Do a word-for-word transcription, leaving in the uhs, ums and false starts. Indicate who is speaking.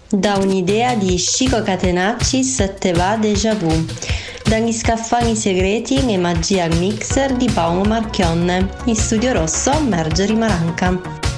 Speaker 1: Da un'idea di Chico Catenaccis te va déjà vu. Dagli scaffali segreti e magia al mixer di Paolo Marchionne. In studio rosso Marjorie Maranca.